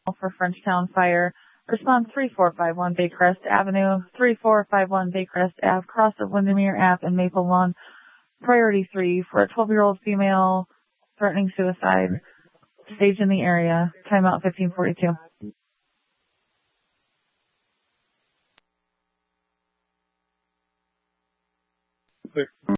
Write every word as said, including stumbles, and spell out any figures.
for Frenchtown Fire. Response three four five one Baycrest Avenue, three four five one Baycrest Ave, cross of Windermere Ave and Maple Lawn. Priority three for a twelve-year-old female threatening suicide. Stage in the area. Timeout fifteen forty-two. Clear.